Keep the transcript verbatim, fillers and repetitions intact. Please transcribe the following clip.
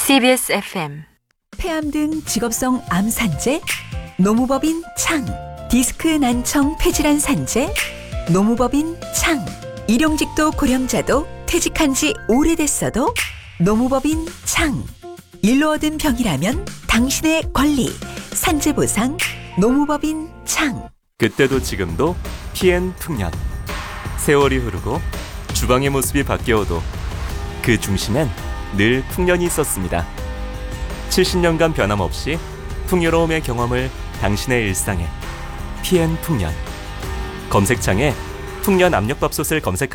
씨비에스 에프엠 폐암 등 직업성 암 산재, 노무법인 창, 디스크 난청 폐질환 산재, 노무법인 창, 일용직도 고령자도 퇴직한 지 오래됐어도 노무법인 창, 일로 얻은 병이라면 당신의 권리, 산재보상, 노무법인 창. 그때도 지금도 피엔 풍년. 세월이 흐르고 주방의 모습이 바뀌어도 그 중심엔 늘 풍년이 있었습니다. 칠십 년간 변함없이 풍요로움의 경험을 당신의 일상에 피엔 풍년. 검색창에 풍년 압력밥솥을 검색하세요.